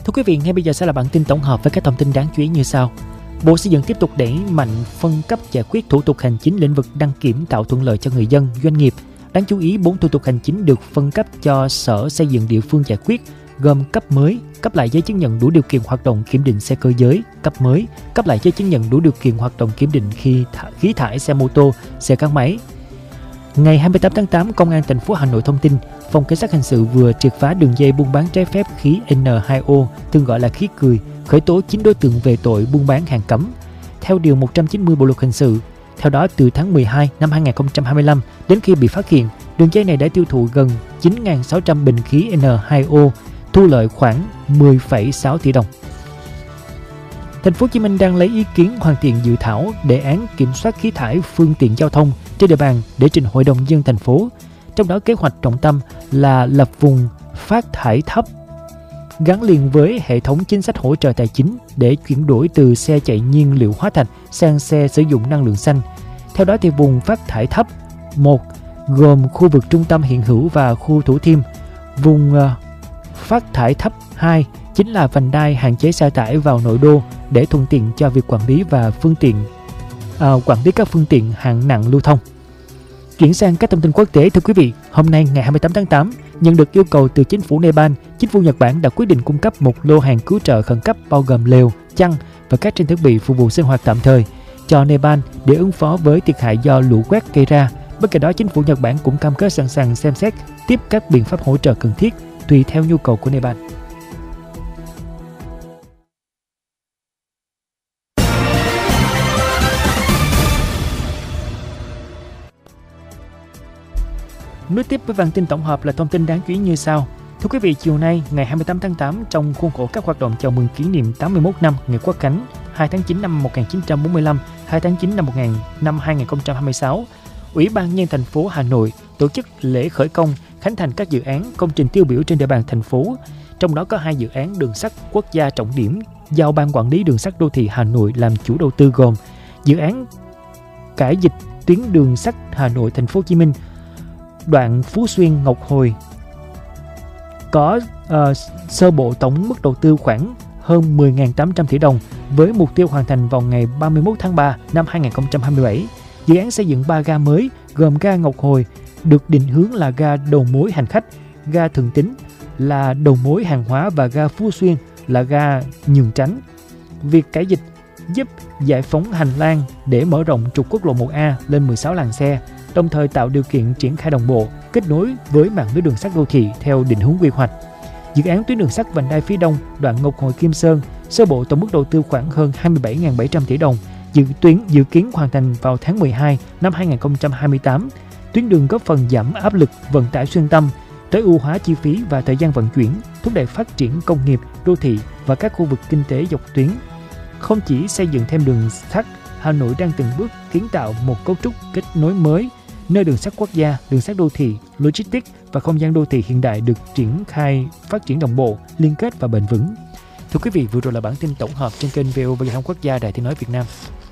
Thưa quý vị, ngay bây giờ sẽ là bản tin tổng hợp với các thông tin đáng chú ý như sau. Bộ Xây dựng tiếp tục đẩy mạnh phân cấp giải quyết thủ tục hành chính lĩnh vực đăng kiểm tạo thuận lợi cho người dân, doanh nghiệp. Đáng chú ý, 4 thủ tục hành chính được phân cấp cho Sở Xây dựng địa phương giải quyết, gồm cấp mới, cấp lại giấy chứng nhận đủ điều kiện hoạt động kiểm định xe cơ giới, cấp mới, cấp lại giấy chứng nhận đủ điều kiện hoạt động kiểm định khí thải xe mô tô, xe gắn máy. Ngày 28 tháng 8, Công an thành phố Hà Nội thông tin, Phòng Cảnh sát Hình sự vừa triệt phá đường dây buôn bán trái phép khí N2O, thường gọi là khí cười, khởi tố 9 đối tượng về tội buôn bán hàng cấm. Theo điều 190 Bộ luật hình sự, theo đó từ tháng 12 năm 2025 đến khi bị phát hiện, đường dây này đã tiêu thụ gần 9.600 bình khí N2O, thu lợi khoảng 10,6 tỷ đồng. Thành phố Hồ Chí Minh đang lấy ý kiến hoàn thiện dự thảo đề án kiểm soát khí thải phương tiện giao thông trên địa bàn để trình Hội đồng nhân dân thành phố. Trong đó kế hoạch trọng tâm là lập vùng phát thải thấp gắn liền với hệ thống chính sách hỗ trợ tài chính để chuyển đổi từ xe chạy nhiên liệu hóa thạch sang xe sử dụng năng lượng xanh. Theo đó thì vùng phát thải thấp 1 gồm khu vực trung tâm hiện hữu và khu Thủ Thiêm. Vùng phát thải thấp 2 chính là vành đai hạn chế xe tải vào nội đô để thuận tiện cho việc quản lý các phương tiện hạng nặng lưu thông. Chuyển sang các thông tin quốc tế, thưa quý vị, hôm nay ngày 28 tháng 8, nhận được yêu cầu từ chính phủ Nepal, chính phủ Nhật Bản đã quyết định cung cấp một lô hàng cứu trợ khẩn cấp bao gồm lều, chăn và các trang thiết bị phục vụ sinh hoạt tạm thời cho Nepal để ứng phó với thiệt hại do lũ quét gây ra. Bên cạnh đó, chính phủ Nhật Bản cũng cam kết sẵn sàng xem xét tiếp các biện pháp hỗ trợ cần thiết tùy theo nhu cầu của Nepal. Nối tiếp với bản tin tổng hợp là thông tin đáng chú ý như sau. Thưa quý vị, chiều nay, ngày 28 tháng 8, trong khuôn khổ các hoạt động chào mừng kỷ niệm 81 năm Ngày Quốc khánh, 2 tháng 9 năm 1945, 2 tháng 9 năm 2026, Ủy ban Nhân dân thành phố Hà Nội tổ chức lễ khởi công, khánh thành các dự án, công trình tiêu biểu trên địa bàn thành phố. Trong đó có 2 dự án đường sắt quốc gia trọng điểm giao Ban Quản lý Đường sắt Đô thị Hà Nội làm chủ đầu tư, gồm dự án cải dịch tuyến đường sắt Hà Nội Thành phố Hồ Chí Minh đoạn Phú Xuyên - Ngọc Hồi, có sơ bộ tổng mức đầu tư khoảng hơn 10.800 tỷ đồng với mục tiêu hoàn thành vào ngày 31 tháng 3 năm 2027. Dự án xây dựng 3 ga mới gồm ga Ngọc Hồi được định hướng là ga đầu mối hành khách, ga Thường Tín là đầu mối hàng hóa và ga Phú Xuyên là ga nhường tránh. Việc cải dịch giúp giải phóng hành lang để mở rộng trục quốc lộ 1A lên 16 làn xe, đồng thời tạo điều kiện triển khai đồng bộ, kết nối với mạng lưới đường sắt đô thị theo định hướng quy hoạch. Dự án tuyến đường sắt vành đai phía Đông đoạn Ngọc Hồi - Kim Sơn, sơ bộ tổng mức đầu tư khoảng hơn 27.700 tỷ đồng, dự kiến hoàn thành vào tháng 12 năm 2028. Tuyến đường góp phần giảm áp lực vận tải xuyên tâm, tối ưu hóa chi phí và thời gian vận chuyển, thúc đẩy phát triển công nghiệp, đô thị và các khu vực kinh tế dọc tuyến. Không chỉ xây dựng thêm đường sắt, Hà Nội đang từng bước kiến tạo một cấu trúc kết nối mới, nơi đường sắt quốc gia, đường sắt đô thị, logistics và không gian đô thị hiện đại được triển khai phát triển đồng bộ, liên kết và bền vững. Thưa quý vị, vừa rồi là bản tin tổng hợp trên kênh VOV Giao thông Quốc gia Đài Tiếng nói Việt Nam.